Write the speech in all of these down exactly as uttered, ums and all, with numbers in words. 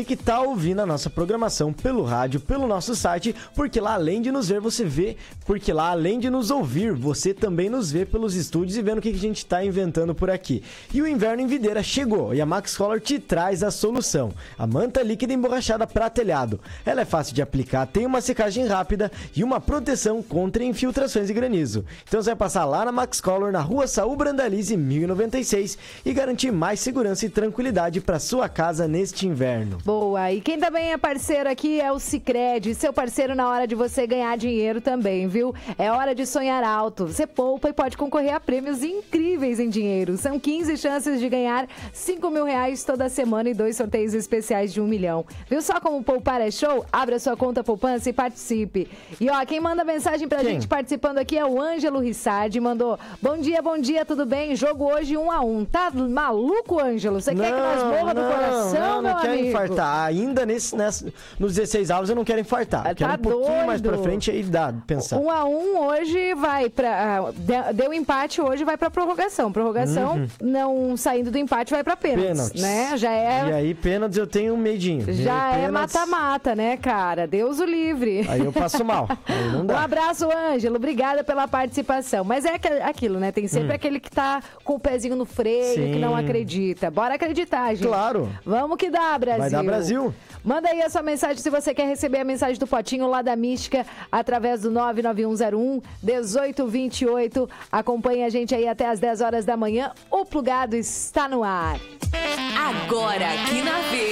que tá ouvindo a nossa programação pelo rádio, pelo nosso site, porque lá além de nos ver, você vê, porque lá além de nos ouvir, você também nos vê pelos estúdios e vendo o que a gente tá inventando por aqui. E o inverno em Videira chegou e a Max Color te traz a solução. A manta líquida emborrachada para telhado. Ela é fácil de aplicar, tem uma secagem rápida e uma proteção contra infiltrações e granizo. Então você vai passar lá na Max Color, na rua Saul Brandalize mil e noventa e seis e garantir mais segurança e tranquilidade para sua casa neste inverno. Boa, e quem também é parceiro aqui é o Sicredi, seu parceiro na hora de você ganhar dinheiro também, viu? É hora de sonhar alto. Você poupa e pode concorrer a prêmios incríveis em dinheiro. São quinze chances de ganhar cinco mil reais toda semana e dois sorteios especiais de um milhão. Viu só como poupar é show? Abra sua conta poupança e participe. E ó, quem manda mensagem pra quem? gente participando aqui é o Ângelo Rissardi, mandou: bom dia, bom dia, tudo bem? Jogo hoje um a um. Tá maluco, Ângelo? Você quer que nós morra do coração, não, meu não quero amigo? infartar. Ainda nesse, nessa, nos dezesseis avos eu não quero infartar. Tá quero um pouquinho doido. mais pra frente aí dá pensar. Um a um hoje vai pra... Deu empate hoje, vai pra prorrogação. Prorrogação, uhum. não saindo do empate, vai pra pênaltis, pênaltis. né? Já é... E aí, pênaltis eu tenho um medinho. Já é mata-mata, né, cara? Deus o livre. Aí eu passo mal. Aí não dá. Um abraço, Ângelo. Obrigada pela participação. Mas é aquilo, né? Tem sempre hum. aquele que tá com o pezinho no freio, Sim. que não acredita. Bora acreditar, gente. Claro. Vamos que dá, Brasil. Vai dar Brasil. Manda aí a sua mensagem se você quer receber a mensagem do Potinho lá da Mística através do nove nove um zero um um oito dois oito. Acompanhe a gente aí até as dez horas da manhã. O Plugado está no ar. Agora aqui na V,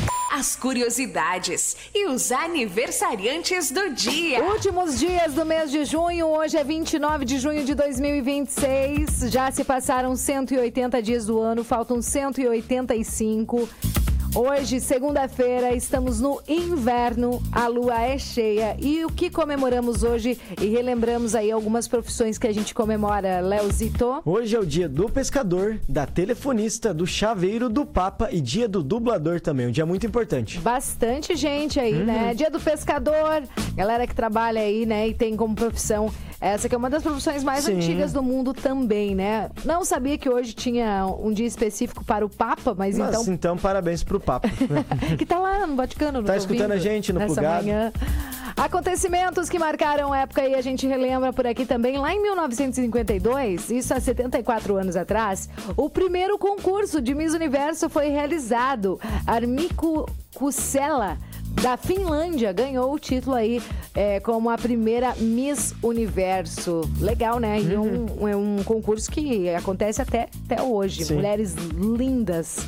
as curiosidades e os aniversariantes do dia. Últimos dias do mês de junho, hoje é vinte e nove de junho de dois mil e vinte e seis. Já se passaram cento e oitenta dias do ano, faltam cento e oitenta e cinco. Hoje, segunda-feira, estamos no inverno, a lua é cheia. E o que comemoramos hoje e relembramos aí algumas profissões que a gente comemora, Leozito? Hoje é o dia do pescador, da telefonista, do chaveiro, do papa e dia do dublador também, um dia muito importante. Bastante gente aí, uhum. né? Dia do pescador, galera que trabalha aí, né, e tem como profissão essa que é uma das profissões mais Sim. antigas do mundo também, né? Não sabia que hoje tinha um dia específico para o Papa, mas, mas então... então parabéns pro Papa. que tá lá no Vaticano, Tá escutando a gente no Plugado. Manhã. Acontecimentos que marcaram época e a gente relembra por aqui também. Lá em mil novecentos e cinquenta e dois, isso há setenta e quatro anos atrás, o primeiro concurso de Miss Universo foi realizado. Armiko Kusela, da Finlândia, ganhou o título aí é, como a primeira Miss Universo. Legal, né? E uhum. um, é um concurso que acontece até, até hoje. Sim. Mulheres lindas.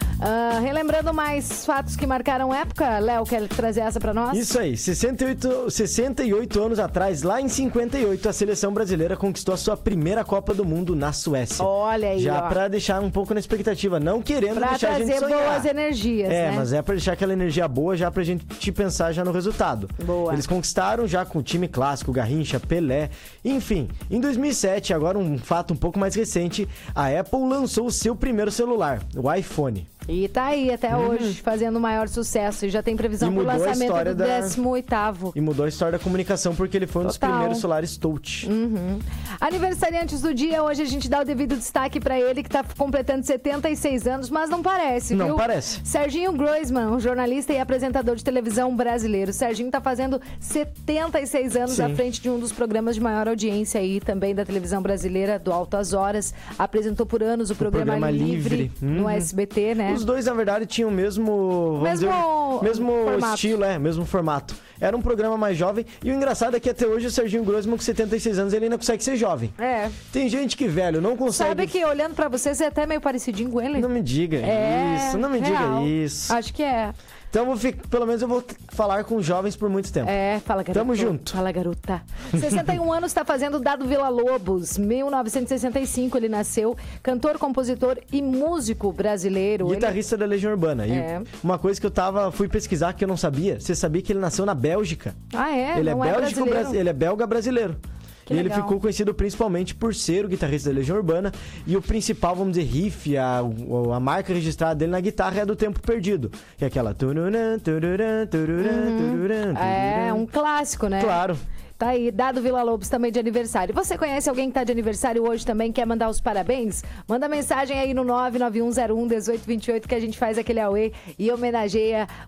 Uh, relembrando mais fatos que marcaram época, Léo, quer trazer essa pra nós? Isso aí, sessenta e oito, sessenta e oito anos atrás, lá em cinquenta e oito, a seleção brasileira conquistou a sua primeira Copa do Mundo na Suécia. Olha aí, Já ó. pra deixar um pouco na expectativa, não querendo pra deixar a gente sonhar. Pra trazer boas energias, É, né? mas é pra deixar aquela energia boa já pra gente te pensar já no resultado. Boa. Eles conquistaram já com o time clássico, Garrincha, Pelé, enfim. Em dois mil e sete, agora um fato um pouco mais recente, a Apple lançou o seu primeiro celular, o iPhone. E tá aí até uhum. hoje, fazendo o maior sucesso. E já tem previsão pro lançamento do da... décimo oitavo. E mudou a história da comunicação, porque ele foi um Total. dos primeiros celulares touch. Uhum. Aniversariantes do dia, hoje a gente dá o devido destaque pra ele, que tá completando setenta e seis anos, mas não parece, não viu? Não parece. Serginho Groisman, um jornalista e apresentador de televisão brasileiro. O Serginho tá fazendo setenta e seis anos Sim. à frente de um dos programas de maior audiência aí, também da televisão brasileira, do Alto às Horas. Apresentou por anos o, o programa, programa Livre, Livre. Uhum. no S B T, né? Os dois, na verdade, tinham o mesmo, mesmo, dizer, mesmo estilo, é, mesmo formato. Era um programa mais jovem. E o engraçado é que até hoje o Serginho Groisman, com setenta e seis anos, ele ainda consegue ser jovem. É. Tem gente que, velho, não consegue... Sabe que olhando pra você, você é até meio parecidinho com ele? Não me diga é, isso, não me real. diga isso. Acho que é. Então, eu vou ficar, pelo menos eu vou falar com jovens por muito tempo. É, fala, garota. Tamo junto. Fala, garota. sessenta e um anos está fazendo Dado Villa-Lobos. mil novecentos e sessenta e cinco ele nasceu. Cantor, compositor e músico brasileiro. Guitarrista ele... da Legião Urbana. É. E uma coisa que eu tava, fui pesquisar que eu não sabia. Você sabia que ele nasceu na Bélgica? Ah, é? Ele não é, é Bélgico, brasileiro? Ele é belga brasileiro. Que e legal. ele ficou conhecido principalmente por ser o guitarrista da Legião Urbana. E o principal, vamos dizer, riff, a, a marca registrada dele na guitarra é do Tempo Perdido. Que é aquela... Uhum. É, um clássico, né? Claro. Tá aí, Dado Villa-Lobos também de aniversário. Você conhece alguém que tá de aniversário hoje também, quer mandar os parabéns? Manda mensagem aí no nove nove um zero um um oito dois oito que a gente faz aquele auê e homenageia